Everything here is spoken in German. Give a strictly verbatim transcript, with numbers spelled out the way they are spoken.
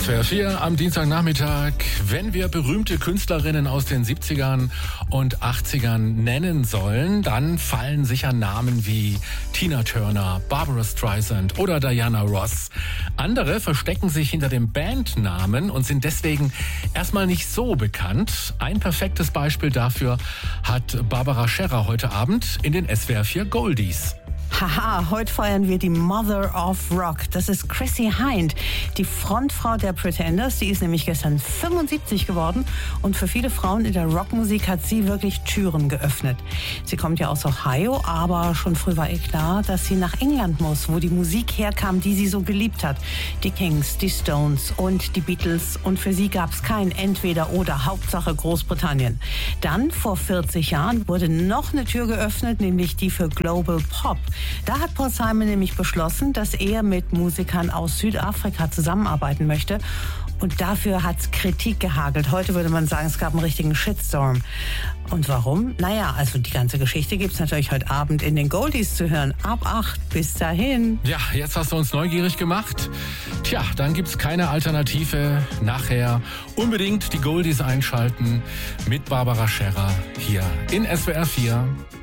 S W R vier am Dienstagnachmittag. Wenn wir berühmte Künstlerinnen aus den siebzigern und achtzigern nennen sollen, dann fallen sicher Namen wie Tina Turner, Barbra Streisand oder Diana Ross. Andere verstecken sich hinter dem Bandnamen und sind deswegen erstmal nicht so bekannt. Ein perfektes Beispiel dafür hat Barbara Scherrer heute Abend in den S W R vier Goldies. Haha, heute feiern wir die Mother of Rock. Das ist Chrissie Hynde, die Frontfrau der Pretenders. Die ist nämlich gestern fünfundsiebzig geworden und für viele Frauen in der Rockmusik hat sie wirklich Türen geöffnet. Sie kommt ja aus Ohio, aber schon früh war ihr klar, dass sie nach England muss, wo die Musik herkam, die sie so geliebt hat. Die Kings, die Stones und die Beatles. Und für sie gab es kein Entweder-Oder, Hauptsache Großbritannien. Dann, vor vierzig Jahren, wurde noch eine Tür geöffnet, nämlich die für Global Pop. Da hat Paul Simon nämlich beschlossen, dass er mit Musikern aus Südafrika zusammenarbeiten möchte. Und dafür hat es Kritik gehagelt. Heute würde man sagen, es gab einen richtigen Shitstorm. Und warum? Naja, also die ganze Geschichte gibt es natürlich heute Abend in den Goldies zu hören. Ab acht. Bis dahin. Ja, jetzt hast du uns neugierig gemacht. Tja, dann gibt's keine Alternative. Nachher unbedingt die Goldies einschalten mit Barbara Scherrer hier in S W R vier.